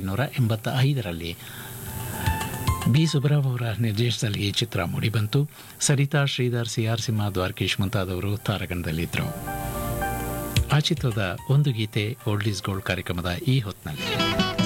1985ರಲ್ಲಿ. B Subrao ಅವರ ನಿರ್ದೇಶನದಲ್ಲಿ ಈ ಚಿತ್ರ ಮೂಡಿಬಂತು. ಸರಿತಾ, ಶ್ರೀಧರ್, ಸಿಆರ್ ಸಿಂಹ, ದ್ವಾರಕೀಶ್ ಮುಂತಾದವರು ತಾರಗಣದಲ್ಲಿದ್ದರು. ಆ ಚಿತ್ರದ ಒಂದು ಗೀತೆ ಓಲ್ಡ್ ಈಸ್ ಗೋಲ್ಡ್ ಕಾರ್ಯಕ್ರಮದ ಈ ಹೊತ್ತಿನಲ್ಲಿ.